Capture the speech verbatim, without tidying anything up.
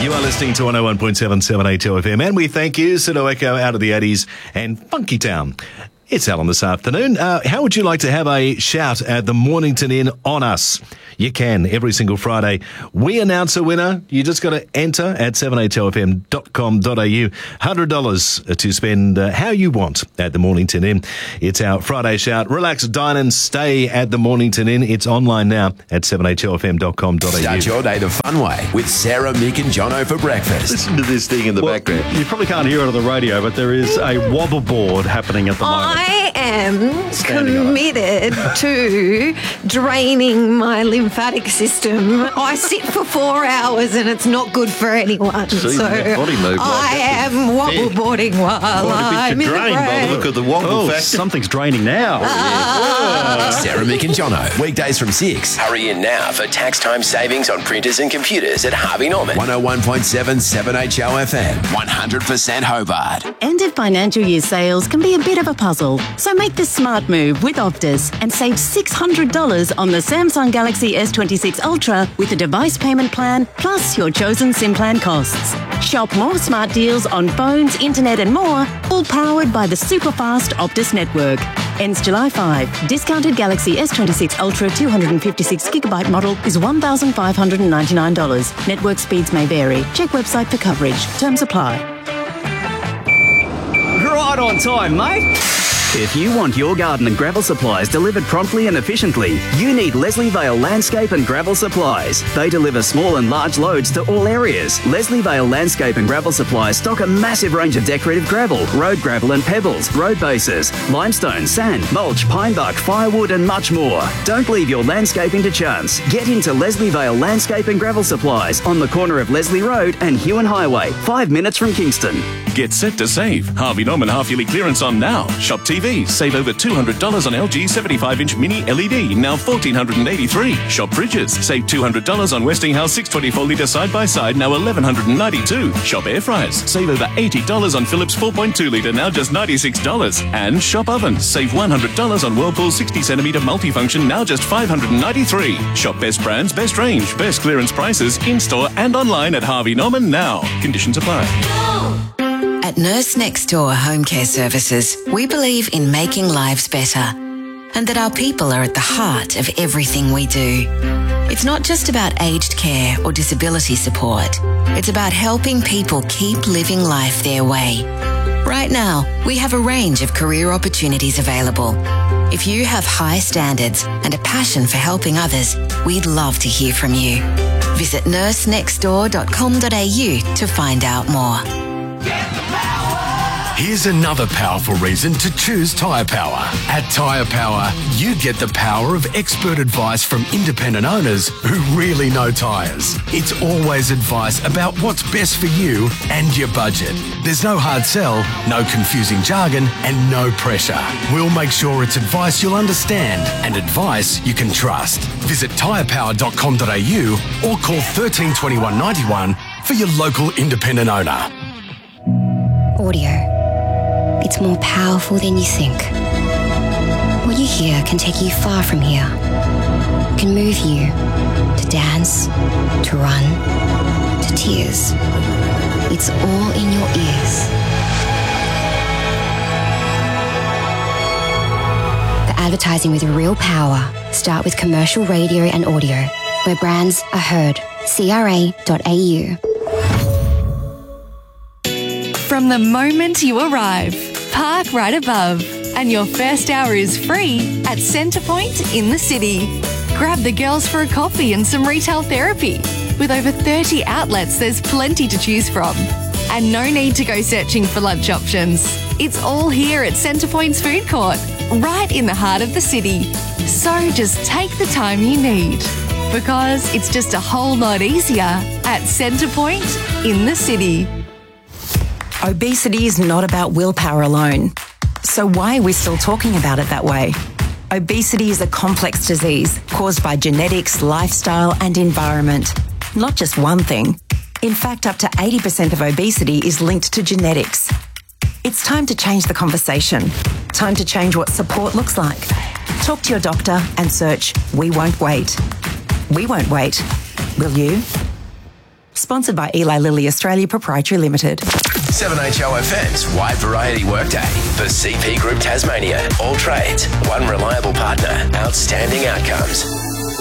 You are listening to one oh one point seven seven A two F M, and we thank you, Sido Echo out of the eighties and Funky Town. It's Alan this afternoon. Uh, how would you like to have a shout at the Mornington Inn on us? You can every single Friday. We announce a winner. You just got to enter at seven a two f m dot com dot a u. one hundred dollars to spend uh, how you want at the Mornington Inn. It's our Friday shout. Relax, dine and stay at the Mornington Inn. It's online now at seven a two f m dot com dot a u. Start your day the fun way with Sarah, Mick and Jono for breakfast. Listen to this thing in the well, background. You probably can't hear it on the radio, but there is a wobble board happening at the moment. I am committed to draining my lymphatic system. I sit for four hours and it's not good for anyone. Jeez, so that body move like I that. am wobble boarding while I'm in the drained by the break. look of the wobble Oh, factor. something's draining now. Sarah, Mick and Jono. Weekdays from six. Hurry in now for tax time savings on printers and computers at Harvey Norman. one oh one point seven seven H O F M. one hundred percent Hobart. End of financial year sales can be a bit of a puzzle, so make the smart move with Optus and save six hundred dollars on the Samsung Galaxy S twenty-six Ultra with a device payment plan plus your chosen SIM plan costs. Shop more smart deals on phones, internet and more, all powered by the super fast Optus network. Ends July fifth. Discounted Galaxy S twenty-six Ultra two hundred fifty-six gigabyte model is one thousand five hundred ninety-nine dollars. Network speeds may vary. Check website for coverage. Terms apply. Right on time, mate. If you want your garden and gravel supplies delivered promptly and efficiently, you need Leslie Vale Landscape and Gravel Supplies. They deliver small and large loads to all areas. Leslie Vale Landscape and Gravel Supplies stock a massive range of decorative gravel, road gravel and pebbles, road bases, limestone, sand, mulch, pine bark, firewood and much more. Don't leave your landscaping to chance. Get into Leslie Vale Landscape and Gravel Supplies on the corner of Leslie Road and Hewan Highway, five minutes from Kingston. Get set to save. Harvey Norman half-yearly clearance on now. Shop T Vs. Save over two hundred dollars on L G seventy-five inch mini L E D, now one thousand four hundred eighty-three dollars. Shop Fridges. Save two hundred dollars on Westinghouse six twenty-four litre side-by-side, now one thousand one hundred ninety-two dollars. Shop Air Fryers. Save over eighty dollars on Philips four point two litre, now just ninety-six dollars. And Shop Ovens. Save one hundred dollars on Whirlpool sixty centimetre multifunction, now just five hundred ninety-three dollars. Shop best brands, best range, best clearance prices, in-store and online at Harvey Norman now. Conditions apply. At Nurse Next Door Home Care Services, we believe in making lives better and that our people are at the heart of everything we do. It's not just about aged care or disability support. It's about helping people keep living life their way. Right now, we have a range of career opportunities available. If you have high standards and a passion for helping others, we'd love to hear from you. Visit nurse next door dot com dot a u to find out more. Here's another powerful reason to choose Tyre Power. At Tyre Power, you get the power of expert advice from independent owners who really know tyres. It's always advice about what's best for you and your budget. There's no hard sell, no confusing jargon, and no pressure. We'll make sure it's advice you'll understand and advice you can trust. Visit tyre power dot com dot a u or call one three two one, nine one for your local independent owner. Audio. It's more powerful than you think. What you hear can take you far from here. It can move you to dance, to run, to tears. It's all in your ears. The advertising with real power. Start with commercial radio and audio, where brands are heard. C R A dot A U. From the moment you arrive, park right above, and your first hour is free at Centrepoint in the city. Grab the girls for a coffee and some retail therapy. With over thirty outlets, there's plenty to choose from. And no need to go searching for lunch options. It's all here at Centrepoint's food court, right in the heart of the city. So just take the time you need, because it's just a whole lot easier at Centrepoint in the city. Obesity is not about willpower alone. So why are we still talking about it that way? Obesity is a complex disease caused by genetics, lifestyle and environment. Not just one thing. In fact, up to eighty percent of obesity is linked to genetics. It's time to change the conversation. Time to change what support looks like. Talk to your doctor and search We Won't Wait. We won't wait. Will you? Sponsored by Eli Lilly Australia Proprietary Limited. seven H O F M's Wide Variety Workday for C P Group Tasmania. All trades, one reliable partner, outstanding outcomes.